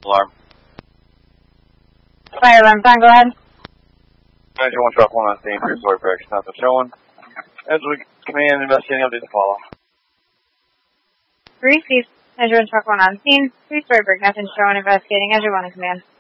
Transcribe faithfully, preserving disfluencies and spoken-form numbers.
Alarm. Fire alarm, fine, go ahead. Manager one truck one on scene, three story breaks, nothing showing. As we command, investigating update to follow. Three seats, Manager one truck one on scene, three story break, nothing showing, investigating, as you want to command.